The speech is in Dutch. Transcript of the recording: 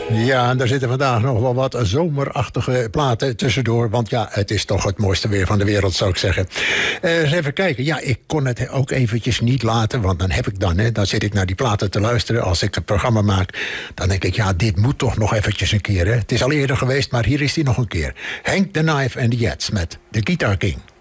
Ja, en daar zitten vandaag nog wel wat zomerachtige platen tussendoor. Want ja, het is toch het mooiste weer van de wereld, zou ik zeggen. Eens even kijken. Ja, ik kon het ook eventjes niet laten. Want dan zit ik naar die platen te luisteren. Als ik het programma maak, dan denk ik, ja, dit moet toch nog eventjes een keer. Hè? Het is al eerder geweest, maar hier is die nog een keer. Hank the Knife and the Jets met The Guitar King.